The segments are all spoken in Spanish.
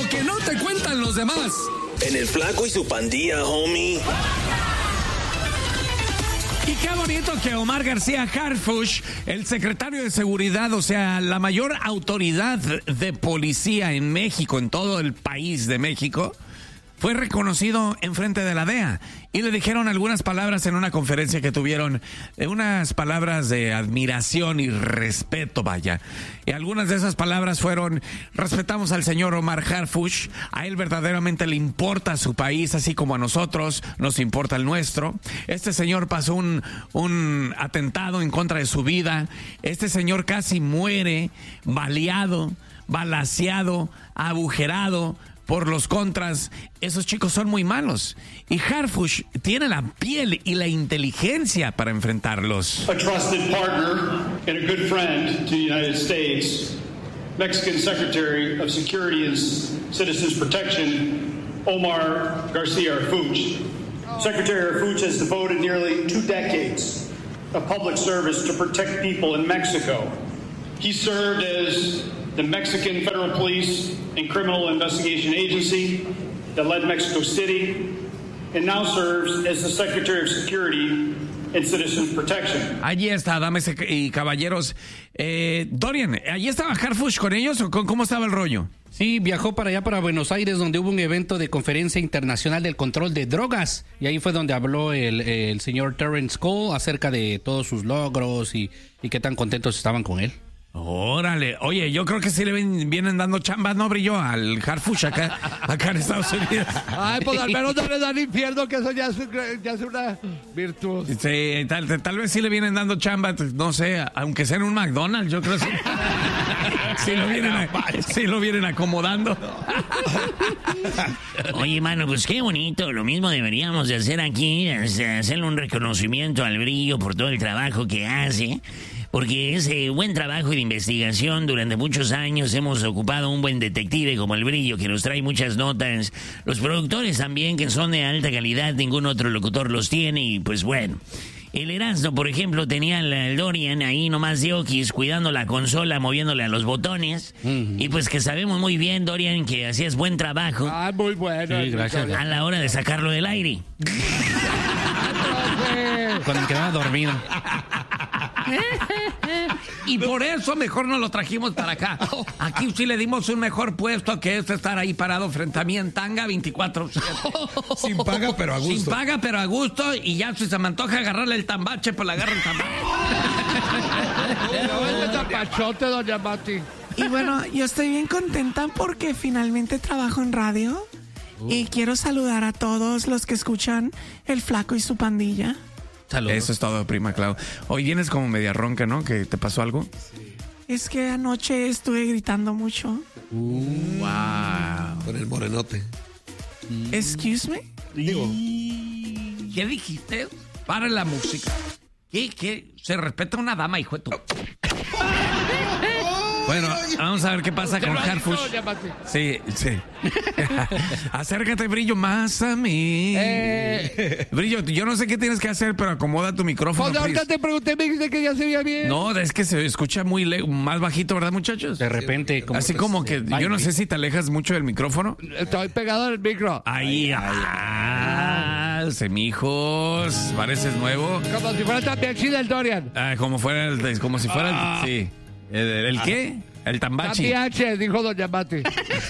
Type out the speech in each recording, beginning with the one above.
Lo que no te cuentan los demás. En el Flaco y su Pandilla, homie. Y qué bonito que Omar García Harfuch, el secretario de Seguridad, o sea, la mayor autoridad de policía en México, en todo el país de México, fue reconocido enfrente de la DEA y le dijeron algunas palabras en una conferencia que tuvieron, unas palabras de admiración y respeto, vaya. Y algunas de esas palabras fueron: respetamos al señor Omar Harfuch, a él verdaderamente le importa su país, así como a nosotros nos importa el nuestro. Este señor pasó un atentado en contra de su vida, este señor casi muere baleado, balaceado, agujerado por los contras. Esos chicos son muy malos. Y Harfuch tiene la piel y la inteligencia para enfrentarlos. A trusted partner and a good friend to the United States, Mexican Secretary of Security and Citizens Protection, Omar Garcia Harfuch. Secretary Harfuch has devoted nearly 2 decades of public service to protect people in Mexico. He served as the Mexican Federal Police and Criminal Investigation Agency that led Mexico City, and now serves as the Secretary of Security and Citizen Protection. Allí está, damas y caballeros. Dorian, ¿allí estaba Harfuch con ellos o cómo estaba el rollo? Sí, viajó para allá, para Buenos Aires, donde hubo un evento de conferencia internacional del control de drogas. Y ahí fue donde habló el señor Terrence Cole acerca de todos sus logros y qué tan contentos estaban con él. Órale, oye, yo creo que sí le vienen dando chambas, ¿no, Brillo? Al Harfuch acá en Estados Unidos. Ay, pues al menos no le dan infierno, que eso ya es una virtud. Sí, tal vez sí le vienen dando chambas, no sé, aunque sea en un McDonald's, yo creo que sí lo vienen acomodando. Oye, mano, pues qué bonito, lo mismo deberíamos de hacer aquí, hacerle un reconocimiento al Brillo por todo el trabajo que hace. Porque ese buen trabajo de investigación durante muchos años hemos ocupado un buen detective como el Brillo, que nos trae muchas notas. Los productores también, que son de alta calidad, ningún otro locutor los tiene. Y pues bueno, el Erasmo, por ejemplo, tenía al Dorian ahí nomás de oquis, cuidando la consola, moviéndole a los botones. Y pues que sabemos muy bien, Dorian, que hacías buen trabajo. Ah, muy bueno. Sí, gracias. A la hora de sacarlo del aire. Cuando me quedaba dormido. Y por eso mejor nos lo trajimos para acá. Aquí sí le dimos un mejor puesto, que es estar ahí parado frente a mí en tanga 24/7. Sin paga, pero a gusto. Sin paga, pero a gusto. Y ya si se me antoja agarrarle el tambache, pues le agarro el tambache. No, es tapachote, doña Mati. Y bueno, yo estoy bien contenta porque finalmente trabajo en radio. Y quiero saludar a todos los que escuchan El Flaco y su Pandilla. Saludos. Eso es todo, prima Clau. Hoy vienes como media ronca, ¿no? ¿Que te pasó algo? Es que anoche estuve gritando mucho. Wow. Con el morenote. Excuse me. Digo, ¿Qué dijiste? Para la música. ¿Qué? Se respeta a una dama, hijo de tu... Bueno, vamos a ver qué pasa con Harfuch. Sí. Acércate, Brillo, más a mí. Brillo, yo no sé qué tienes que hacer, pero acomoda tu micrófono. Pues ahorita te pregunté, me dijiste que ya se veía bien. No, es que se escucha más bajito, ¿verdad, muchachos? De repente. Así como que yo no sé si te alejas mucho del micrófono. Estoy pegado al micro. Ahí, semijos, pareces nuevo. Como si fuera también chida el Dorian. Como si fuera sí. ¿El qué? El tambachi. H, dijo doña Mati.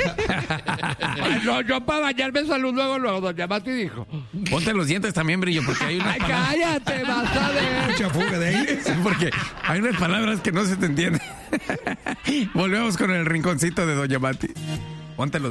No, yo para bañarme salud luego doña Mati dijo. Ponte los dientes también, Brillo, porque hay unas Ay, cállate, vas a ver. mucha fuga de aire. Sí, porque hay unas palabras que no se te entienden. Volvemos con el rinconcito de doña Mati. Ponte los